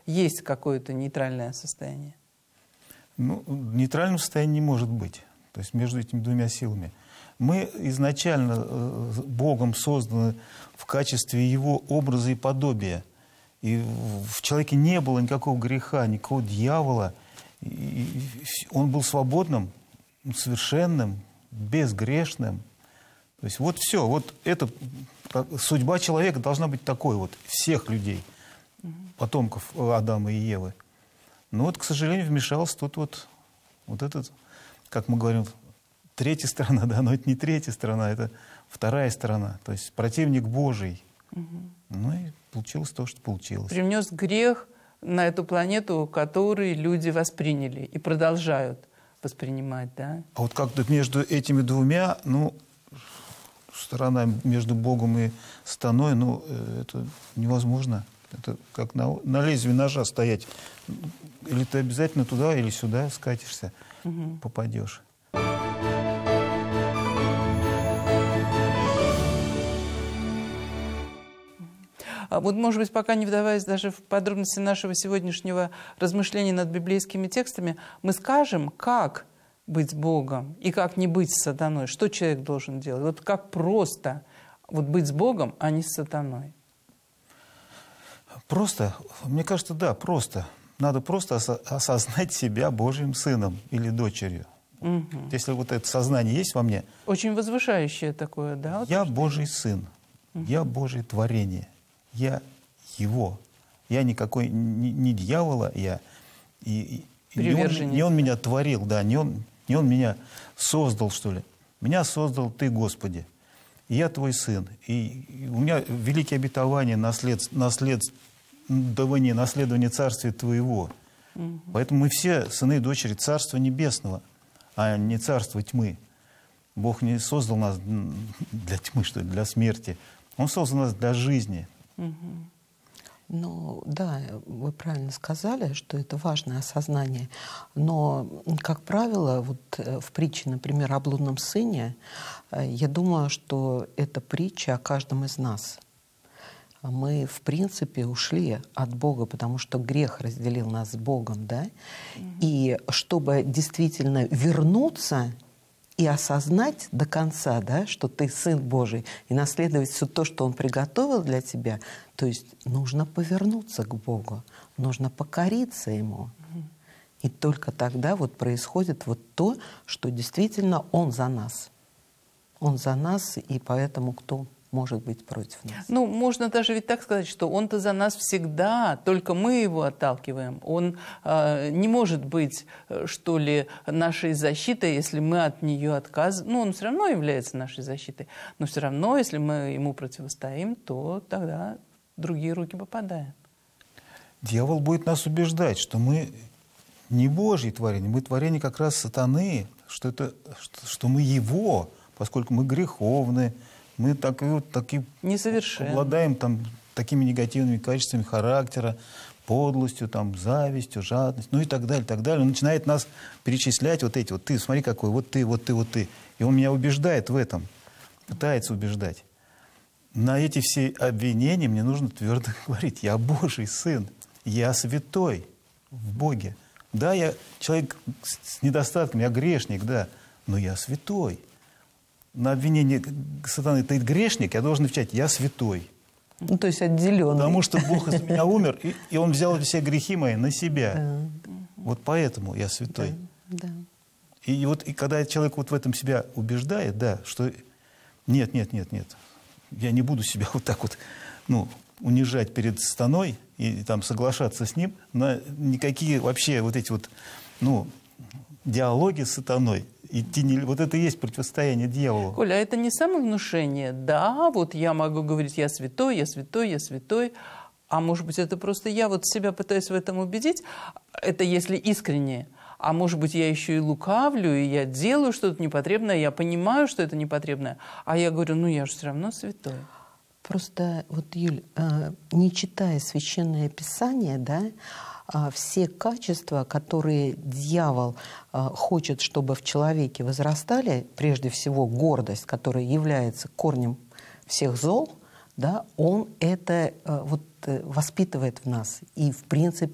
есть какое-то нейтральное состояние? Ну, нейтрального состояния не может быть. То есть между этими двумя силами. Мы изначально Богом созданы в качестве Его образа и подобия. И в человеке не было никакого греха, никакого дьявола. И он был свободным, совершенным, безгрешным. То есть вот все. Вот это, судьба человека должна быть такой вот, всех людей, потомков Адама и Евы. Но вот, к сожалению, вмешался тут вот этот, как мы говорим, третья сторона, да, но это не третья сторона, это вторая сторона, то есть противник Божий. Ну и получилось то, что получилось. Привнес грех на эту планету, который люди восприняли и продолжают воспринимать, да? А вот как-то между этими двумя, ну, сторона между Богом и сатаной, ну, это невозможно. Это как на лезвии ножа стоять. Или ты обязательно туда, или сюда скатишься, попадешь. Вот, может быть, пока не вдаваясь даже в подробности нашего сегодняшнего размышления над библейскими текстами, мы скажем, как быть с Богом и как не быть с сатаной. Что человек должен делать? Вот как просто вот быть с Богом, а не с сатаной. Просто, мне кажется, да, просто. Надо просто осознать себя Божьим сыном или дочерью. Если вот это сознание есть во мне. Очень возвышающее такое, да? Вот я Божий сын, я Божье творение, я Его. Я никакой, не дьявола, я. Не он меня творил, да, не он меня создал, что ли. Меня создал Ты, Господи. И я Твой сын. И у меня великие обетования, наследование Царствия Твоего. Поэтому мы все сыны и дочери Царства Небесного, а не Царства Тьмы. Бог не создал нас для тьмы, что ли, для смерти. Он создал нас для жизни. Ну, да, вы правильно сказали, что это важное осознание. Но, как правило, вот в притче, например, о блудном сыне, я думаю, что это притча о каждом из нас. Мы, в принципе, ушли от Бога, потому что грех разделил нас с Богом, да? И чтобы действительно вернуться и осознать до конца, да, что ты Сын Божий, и наследовать все то, что Он приготовил для тебя, то есть нужно повернуться к Богу, нужно покориться Ему. И только тогда вот происходит вот то, что действительно Он за нас. Он за нас, и поэтому кто может быть против нас? Ну, можно даже ведь так сказать, что Он-то за нас всегда, только мы Его отталкиваем. Он не может быть, что ли, нашей защитой, если мы от нее отказываем. Ну, Он все равно является нашей защитой, но все равно, если мы Ему противостоим, то тогда в другие руки попадаем. Дьявол будет нас убеждать, что мы не Божьи творения, мы творение как раз сатаны, что мы Его, поскольку мы греховны, мы обладаем такими негативными качествами характера, подлостью, завистью, жадностью, ну и так далее, так далее. Он начинает нас перечислять вот эти, вот ты, смотри какой, вот ты, вот ты, вот ты. И он меня убеждает в этом, пытается убеждать. На эти все обвинения мне нужно твердо говорить: я Божий сын, я святой в Боге. Да, я человек с недостатками, я грешник, да, но я святой. На обвинение сатаны: ты грешник, я должен отвечать: я святой. Ну, то есть отделенный. Потому что Бог из меня умер, и Он взял все грехи мои на себя. Вот поэтому я святой. Да. И когда человек вот в этом себя убеждает, да, что нет, я не буду себя вот так вот, унижать перед сатаной и соглашаться с ним на никакие вообще вот эти вот, диалоги с сатаной. Вот это и есть противостояние дьяволу. Коля, а это не самовнушение? Да, вот я могу говорить: я святой, я святой, я святой. А может быть, это просто я вот себя пытаюсь в этом убедить? Это если искренне. А может быть, я еще и лукавлю, и я делаю что-то непотребное, я понимаю, что это непотребное, а я говорю: я же все равно святой. Просто вот, Юль, не читая Священное Писание, да, все качества, которые дьявол хочет, чтобы в человеке возрастали, прежде всего гордость, которая является корнем всех зол, да, он это воспитывает в нас. И, в принципе,